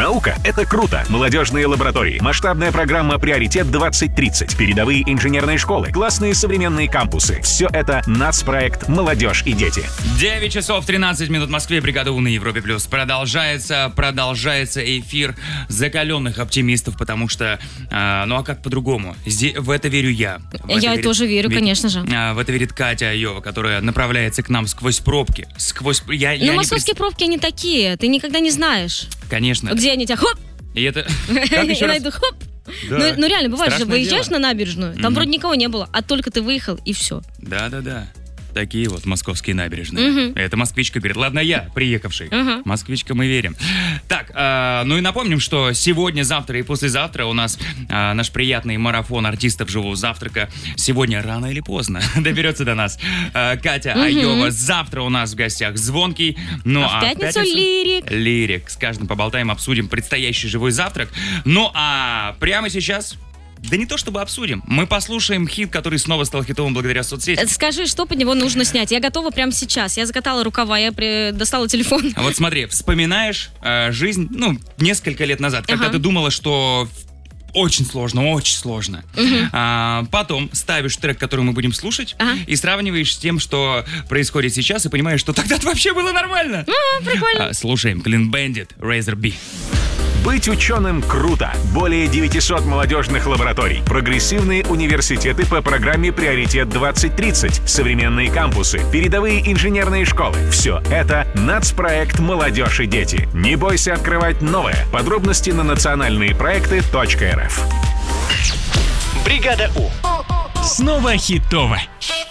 Наука — это круто. Молодежные лаборатории, масштабная программа «Приоритет-2030», передовые инженерные школы, классные современные кампусы. Все это нацпроект «Молодежь и дети». 9 часов 13 минут в Москве. Бригада У на Европе Плюс. Продолжается эфир закаленных оптимистов, потому что, ну а как по-другому? В это верю я. Я тоже верю, конечно же. В это верит Катя Айова, которая направляется к нам сквозь пробки. Но московские пробки, они такие, ты никогда не знаешь. Конечно. Где они тебя хоп! И это... Как еще раз? Найду хоп! Да. Ну реально, бывает же, Страшное выезжаешь дело. на набережную, там вроде никого не было, а только ты выехал, и все. Да. Такие вот московские набережные. Это москвичка говорит. Ладно, я, приехавший. Москвичка, мы верим. Так, ну и напомним, что сегодня, завтра и послезавтра у нас наш приятный марафон артистов живого завтрака. Сегодня рано или поздно доберется до нас Катя Айова. Завтра у нас в гостях Звонкий. Ну, в пятницу Лирик. Лирик. С каждым поболтаем, обсудим предстоящий живой завтрак. Ну а прямо сейчас... Да не то чтобы обсудим. Мы послушаем хит, который снова стал хитовым благодаря соцсетям. Скажи, что под него нужно снять. Я готова прямо сейчас. Я закатала рукава, я достала телефон. А вот смотри, вспоминаешь жизнь, несколько лет назад, когда ты думала, что очень сложно. Потом ставишь трек, который мы будем слушать, и сравниваешь с тем, что происходит сейчас, и понимаешь, что тогда-то вообще было нормально. Прикольно. Слушаем Clean Bandit, Razor B. Быть ученым круто. Более 900 молодежных лабораторий, прогрессивные университеты по программе «Приоритет-2030», современные кампусы, передовые инженерные школы. Все это нацпроект «Молодежь и дети». Не бойся открывать новое. Подробности на национальныепроекты.рф. Бригада У. Снова хитово.